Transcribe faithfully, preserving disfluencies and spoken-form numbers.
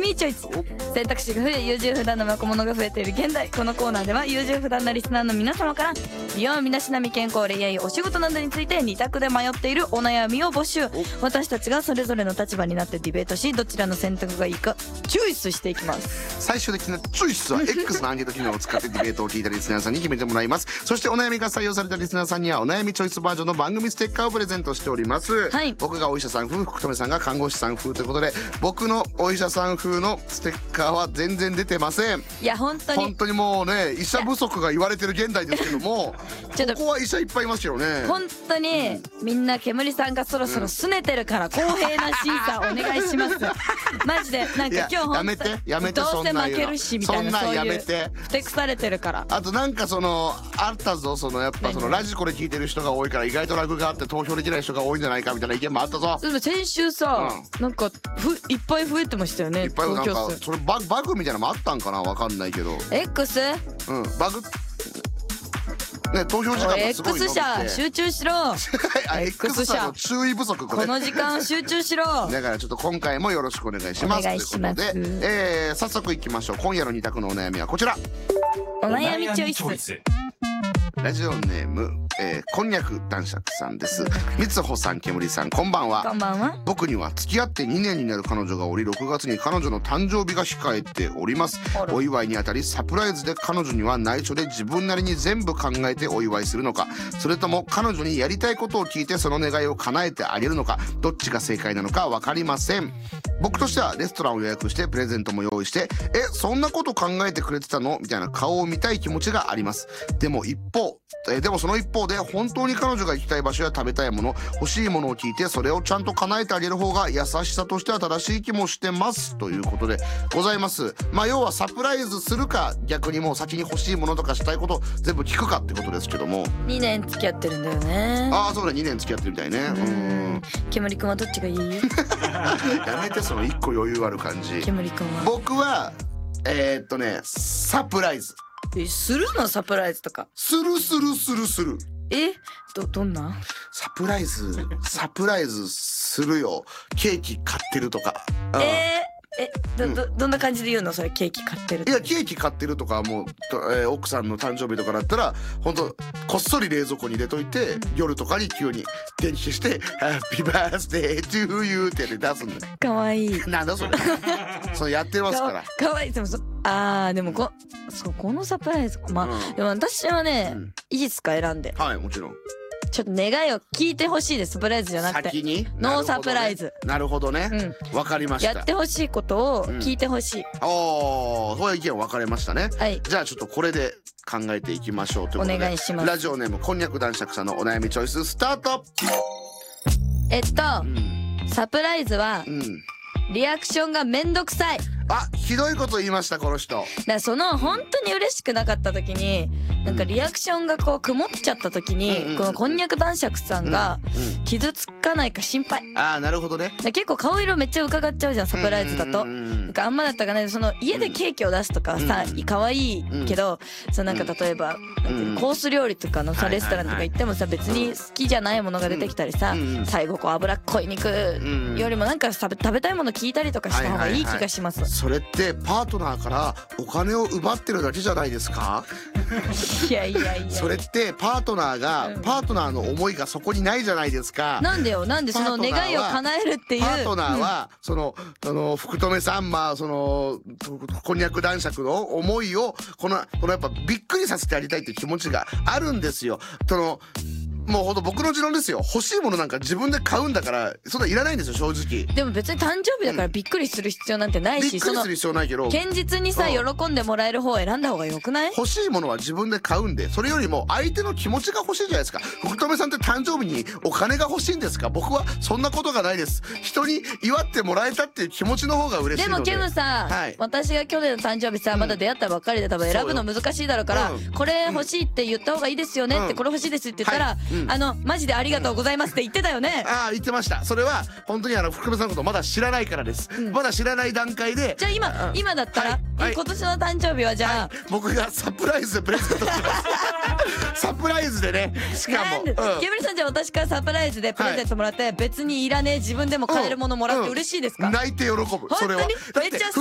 みーチョイス。選択肢が増え優柔不断な若者が増えている現代、このコーナーでは優柔不断なリスナーの皆様から美容、身だしなみ、健康、恋愛、お仕事などについて二択で迷っているお悩みを募集。私たちがそれぞれの立場になってディベートし、どちらの選択がいいかチョイスしていきます。 最終的なチョイスは X のアンケート機能を使ってディベートを聞いたリスナーさんに決めてもらいます。そしてお悩みが採用されたリスナーさんにはお悩みチョイスバージョンの番組ステッカーをプレゼントしております、 はい、 僕がお医者さん風、福留さんが看護師さん風ということで、僕のお医者さん風のステッカーは全然出てません。 いや本当に本当にもうね、医者不足が言われてる現代ですけどもちょっとここは医者いっぱいいますよね。 本当にみんな煙さんがそろそろ拗ねてるから公平な審査お願いしますマジでなんか今日本当やめてやめて、 どうせそんなん負けるしみたいな、 そんなんやそういうめてふてくされてるから。 あとなんかそのあったぞ、そのやっぱそのラジコで聞いてる人が多いから意外とラグがあって投票できない人が多いんじゃないかみたいな意見もあったぞ。 でも先週さ、うん、なんかふいっぱい増えてましたよね。 いっぱいなんかそれバグ、バグみたいなのもあったんかな、わかんないけど X？ うんバグね、投票時間がすごい伸びて X 社集中しろあ X 社の注意不足、これこの時間集中しろだからちょっと今回もよろしくお願いします。 お願いしますということで、えー、早速いきましょう。今夜の二択のお悩みはこちら。 お悩みチョイス。 ラジオネーム、えー、こんにゃく男爵さんです。みつほさん、けむりさん、こんばんは。 こんばんは。 僕には付き合ってにねんになる彼女がおり、ろくがつに彼女の誕生日が控えております。お祝いにあたりサプライズで彼女には内緒で自分なりに全部考えてお祝いするのか、それとも彼女にやりたいことを聞いてその願いを叶えてあげるのか、どっちが正解なのか分かりません。僕としてはレストランを予約してプレゼントも用意して、えそんなこと考えてくれてたのみたいな顔を見たい気持ちがあります。でも一方えでもその一方で本当に彼女が行きたい場所や食べたいもの、欲しいものを聞いてそれをちゃんと叶えてあげる方が優しさとしては正しい気もしてますということでございます。まあ要はサプライズするか、逆にもう先に欲しいものとかしたいこと全部聞くかってことですけども、 にねん付き合ってるんだよね。 ああそうだ、にねん付き合ってるみたいね。うん、 煙くんはどっちがいいやめてその一個余裕ある感じ。 煙くんは僕はえー、っとねサプライズえするの、サプライズとかするするするする。 えどどんなサプライズサプライズするよ。ケーキ買ってるとか。 えーえどどどんな感じで言うのそれ、ケーキ買ってるといやケーキ買ってるとかもう、えー、奥さんの誕生日とかだったら本当こっそり冷蔵庫に入れといて、うん、夜とかに急に電気して「ハッピーバースデートゥーユー」って出すんだよ。 かわいい。 なんだそれそれやってますから。 かわいい。でもそあーでもこそうこのサプライズまあ、うん、でも私はね、うん、いいですか選んで。 はいもちろん。 ちょっと願いを聞いてほしいです。サプライズじゃなくて先にノーサプライズ。 なるほどね、うん、分かりました。 やってほしいことを聞いてほしい、うん、 おーそういう意見分かれましたね。 はい、 じゃあちょっとこれで考えていきましょうということでお願いします。 ラジオネームこんにゃく男爵さんのお悩みチョイススタート。 えっと、うん、サプライズは、 うん、 リアクションがめんどくさい。 あ、ひどいこと言いましたこの人。だからその本当に嬉しくなかった時に、なんかリアクションがこう曇っちゃった時に、うん、このこんにゃく男爵さんが傷つかないか心配。 うん、ああなるほどね。 結構顔色めっちゃ伺っちゃうじゃんサプライズだと。なんかあんまだったかね、その家でケーキを出すとかさ、うん、可愛いけど、うん、そのなんか例えば、うん、コース料理とかのさレストランとか行ってもさ、別に好きじゃないものが出てきたりさ、うん、最後こう脂っこい肉よりもなんか食べたいもの聞いたりとかした方がいい気がします。はいはいはい、 それってパートナーからお金を奪ってるだけじゃないですかいやいやいや、 それってパートナーが、うん、パートナーの思いがそこにないじゃないですか。 なんでよ、なんでその願いを叶えるっていうパートナーは、うん、そのあの福留さん、まあそのこんにゃく男爵の思いをこのこのやっぱびっくりさせてやりたいっていう気持ちがあるんですよ。そのもうほんと僕の持論ですよ。欲しいものなんか自分で買うんだからそんないらないんですよ正直。 でも別に誕生日だからびっくりする必要なんてないし、 びっくりする必要ないけど堅実にさ、うん、喜んでもらえる方を選んだ方がよくない？ 欲しいものは自分で買うんで、それよりも相手の気持ちが欲しいじゃないですか。福留さんって誕生日にお金が欲しいんですか？僕はそんなことがないです。人に祝ってもらえたっていう気持ちの方が嬉しいので。 でもケムさ、はい、私が去年の誕生日さ、まだ出会ったばっかりで多分選ぶの難しいだろうから、うん、これ欲しいって言った方がいいですよねって、うん、これ欲しいですって言ったら、はいうん、あのマジでありがとうございますって言ってたよね。 ああ言ってました。それは本当にあの福留さんのことまだ知らないからです、うん、まだ知らない段階で。 じゃあ今、うん、今だったら、はいはい、今年の誕生日はじゃあ、はい、 僕がサプライズでプレゼントしますサプライズでね。しかも、うん、 ケムリさん、じゃあ私からサプライズでプレゼントもらって、はい、別にいらねえ自分でも買えるものもらって嬉しいですか？ 泣いて喜ぶ。それは本当にめっちゃ